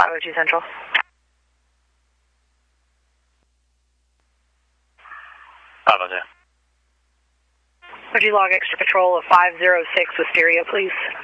502 Central. Would you log extra patrol of 506 Wisteria, please?